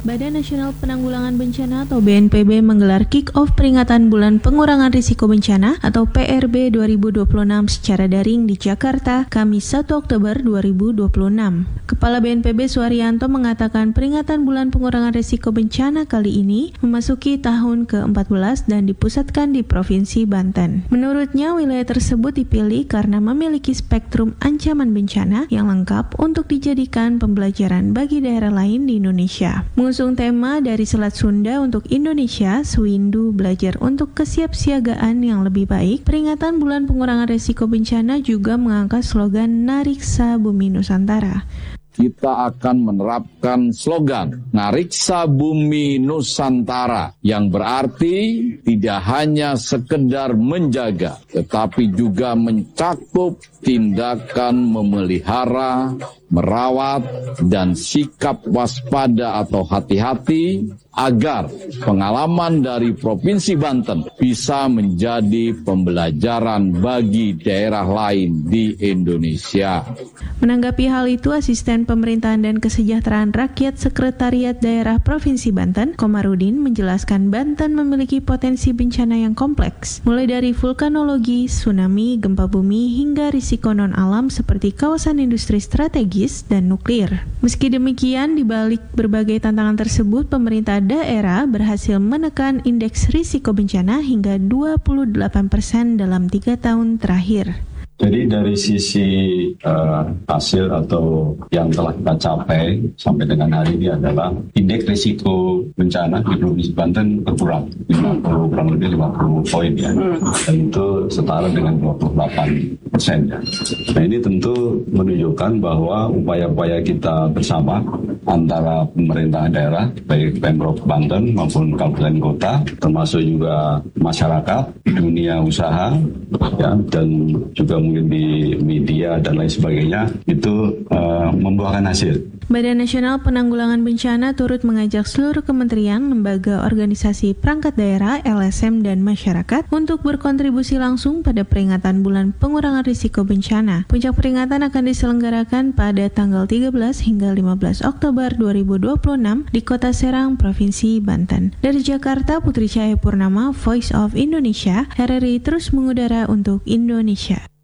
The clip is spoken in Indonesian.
Badan Nasional Penanggulangan Bencana atau BNPB menggelar kick-off peringatan Bulan Pengurangan Risiko Bencana atau PRB 2026 secara daring di Jakarta, Kamis 1 Oktober 2026. Kepala BNPB Suharyanto mengatakan peringatan Bulan Pengurangan Risiko Bencana kali ini memasuki tahun ke-14 dan dipusatkan di Provinsi Banten. Menurutnya, wilayah tersebut dipilih karena memiliki spektrum ancaman bencana yang lengkap untuk dijadikan pembelajaran bagi daerah lain di Indonesia. Mengusung tema dari Selat Sunda untuk Indonesia, Swindu belajar untuk kesiapsiagaan yang lebih baik, peringatan Bulan Pengurangan Risiko Bencana juga mengangkat slogan Nariksa Bumi Nusantara. Kita akan menerapkan slogan Nariksa Bumi Nusantara yang berarti tidak hanya sekedar menjaga, tetapi juga mencakup tindakan memelihara, merawat, dan sikap waspada atau hati-hati agar pengalaman dari Provinsi Banten bisa menjadi pembelajaran bagi daerah lain di Indonesia. Menanggapi hal itu, Asisten Pemerintahan dan Kesejahteraan Rakyat Sekretariat Daerah Provinsi Banten, Komarudin, menjelaskan Banten memiliki potensi bencana yang kompleks, mulai dari vulkanologi, tsunami, gempa bumi, hingga risiko non-alam seperti kawasan industri strategis dan nuklir. Meski demikian, di balik berbagai tantangan tersebut, pemerintah daerah berhasil menekan indeks risiko bencana hingga 28% dalam 3 tahun terakhir. Jadi dari sisi hasil atau yang telah kita capai sampai dengan hari ini adalah indeks risiko bencana di Provinsi Banten berkurang kurang lebih 50 poin ya, dan itu setara dengan 28% ya. Nah, ini tentu menunjukkan bahwa upaya-upaya kita bersama antara pemerintah daerah baik Pemprov Banten maupun kabupaten kota, termasuk juga masyarakat, dunia usaha ya, dan juga mungkin di media dan lain sebagainya, itu membuahkan hasil. Badan Nasional Penanggulangan Bencana turut mengajak seluruh kementerian, lembaga, organisasi, perangkat daerah, LSM, dan masyarakat untuk berkontribusi langsung pada peringatan Bulan Pengurangan Risiko Bencana. Puncak peringatan akan diselenggarakan pada tanggal 13 hingga 15 Oktober 2026 di Kota Serang, Provinsi Banten. Dari Jakarta, Putri Cahayapurnama, Voice of Indonesia, RRI terus mengudara untuk Indonesia.